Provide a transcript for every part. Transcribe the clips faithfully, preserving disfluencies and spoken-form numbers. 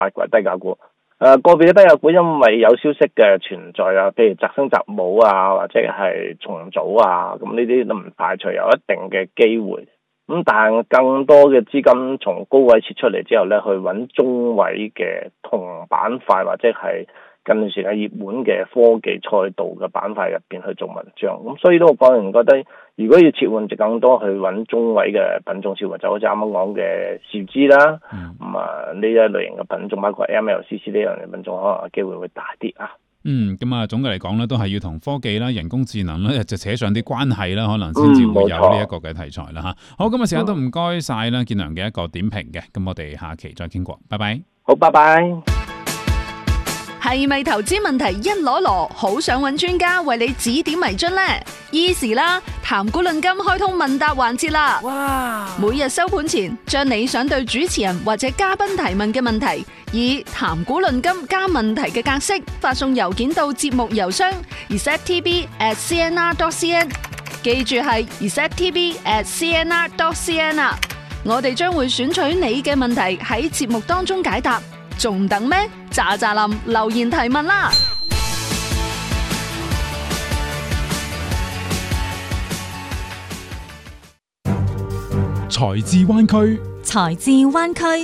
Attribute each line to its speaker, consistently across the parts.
Speaker 1: 八卦低價股。誒、呃、個別嘅低價股因為有消息嘅存在啊，譬如擇生擇母啊，或者係重組啊，咁呢啲都唔排除有一定嘅機會。咁但係更多嘅資金從高位撤出嚟之後咧，去揾中位嘅同板塊或者係近段時間熱門嘅科技賽道嘅板塊入邊去做文章。咁所以都我個人覺得，如果要切換就更多去揾中位嘅品種切換，就好似啱啱講嘅兆資啦，咁啊呢一類型嘅品種，包括 M L C C 呢樣嘅品種，可能機會會大啲啊。
Speaker 2: 嗯，咁啊，總嘅嚟講咧，都係要同科技啦、人工智能咧就扯上啲關係啦，可能先至會有呢一個嘅題材啦吓。好，今日時間都唔該晒啦，建良嘅一個點評嘅，咁我哋下期再傾過，拜拜。
Speaker 1: 好，拜拜。
Speaker 3: 係咪投資問題一籮籮，好想揾專家為你指點迷津呢？Easy 啦，談股論金開通問答環節啦！哇！每日收盤前，將你想對主持人或者嘉賓提問嘅問題，以談股論金加問題嘅格式發送郵件到節目郵箱 r e c e p t v at c n r dot c n， 記住係 r e c e p t v at c n r dot c n 啊！我哋將會選取你嘅問題喺節目當中解答，仲等咩？喳喳林留言提問啦！
Speaker 2: 財智灣區，
Speaker 4: 財智灣區。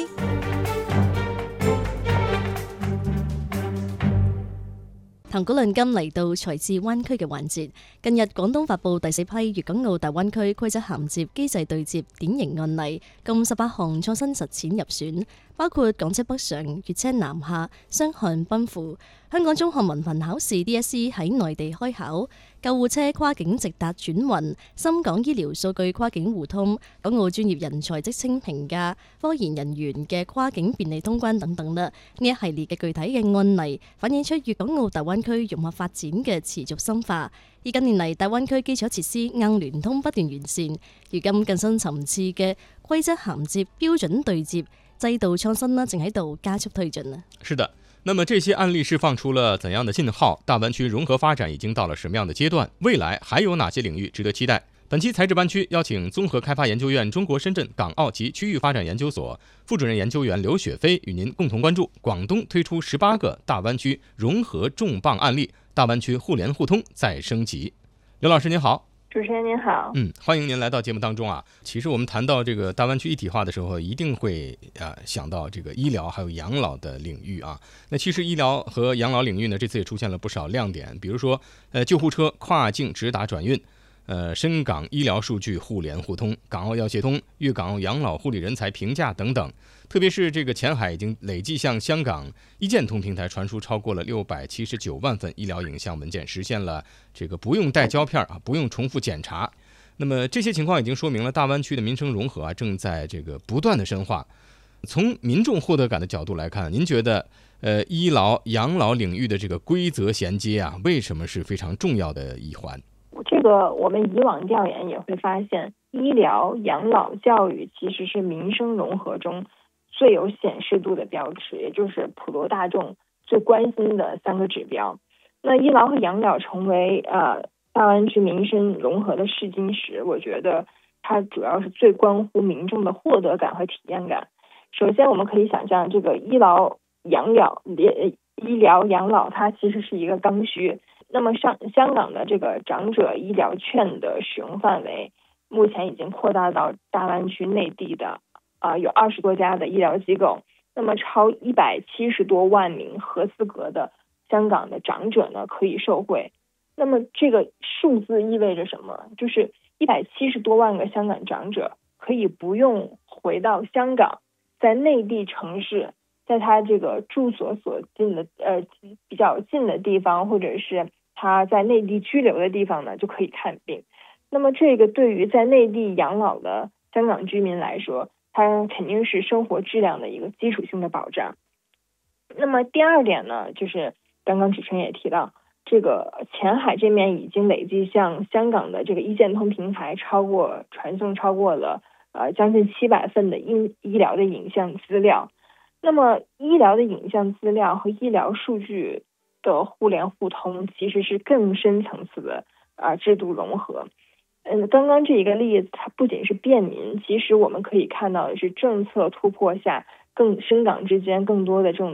Speaker 4: 談股論金嚟到財智灣區嘅環節。近日廣東發布第四批粵港澳大灣區規則銜接機制對接典型案例，共十八項創新實踐入選，包括港車北上、粵車南下、雙向奔赴、香港中學文憑考試 D S E 喺內地開考、救護車跨境直達轉運、深港醫療數據跨境互通、港澳專業人才職稱評價、科研人員嘅跨境便利通關等等啦。呢一系列嘅具體嘅案例，反映出粵港澳大灣區融合發展嘅持續深化。而近年嚟，大灣區基礎設施硬聯通不斷完善，如今更深層次嘅規則銜接、標準對接、制度創新呢，正喺度加速推進呢。
Speaker 5: 是的。那麼這些案例釋放出了怎樣的信號？大灣區融合發展已經到了什麼樣的階段？未來還有哪些領域值得期待？本期財智灣區邀請綜合開發研究院中國深圳、港澳及區域發展研究所副主任研究員劉雪飛與您共同關注廣東推出十八個大灣區融合重磅案例，大灣區互聯互通再升級。劉老師您好。
Speaker 6: 主持人您好，
Speaker 5: 嗯，歡迎您來到節目當中啊。其實我們談到這個大灣區一體化的時候，一定會啊想到這個醫療還有養老的領域啊。那其實醫療和養老領域呢，這次也出現了不少亮點，比如說，呃，救護車跨境直達轉運，呃，深港醫療數據互聯互通，港澳藥協通，粵港澳養老護理人才評價等等。特別是這個前海已經累計向香港醫健通平台傳輸超過了六百七十九萬份醫療影像文件，實現了這個不用帶膠片啊，不用重複檢查。那麼這些情況已經說明了大灣區的民生融合啊，正在這個不斷的深化。從民眾獲得感的角度來看，您覺得呃醫療養老領域的這個規則銜接啊，為什麼是非常重要的一環？
Speaker 6: 這個我們以往調研也會發現，醫療、養老、教育其實是民生融合中最有顯示度的標尺，也就是普羅大眾最關心的三個指標。那醫療和養老成為呃大灣區民生融合的試金石，我覺得它主要是最關乎民眾的獲得感和體驗感。首先，我們可以想象，這個醫療養老、醫療養老，它其實是一個剛需。那麼上香港的這個長者醫療券的使用範圍，目前已經擴大到大灣區內地的啊、呃、有二十多家的醫療機構，那麼超一百七十多萬名合資格的香港的長者呢可以受惠。那麼這個數字意味着什麼？就是一百七十多萬個香港長者可以不用回到香港，在內地城市，在他這個住所所近的呃比較近的地方，或者是他在內地居留的地方呢，就可以看病。那麼這個對於在內地養老的香港居民來說，它肯定是生活質量的一個基礎性的保障。那麼第二點呢，就是剛剛主持人也提到，這個前海這邊已經累計向香港的這個醫健通平台超過傳送超過了呃將近七百份的醫醫療的影像資料。那麼醫療的影像資料和醫療數據的互聯互通，其實是更深層次的啊、呃、制度融合。嗯，剛剛這一個例子，它不僅是便民，其實我們可以看到的是政策突破下，更深港之間更多的這種